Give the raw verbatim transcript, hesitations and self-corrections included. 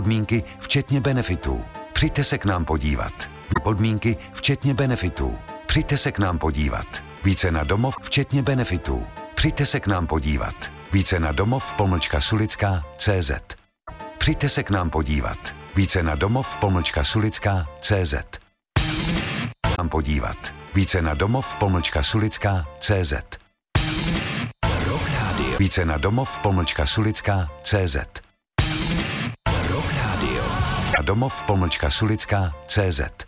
Podmínky včetně benefitů. Přijďte se k nám podívat. Podmínky včetně benefitů. Přijďte se k nám podívat. Více na domov včetně benefitů. Přijďte se k nám podívat. Více na domov pomlčka sulická tečka cé zet. Přijďte se k nám podívat. Více na domov pomlčka sulická tečka cé zet. Nám podívat. Více na domov pomlčka sulická tečka cé zet. Rock Radio. Více na domov pomlčka sulická tečka cé zet. Rock Radio. Na domov pomlčka sulická tečka cé zet.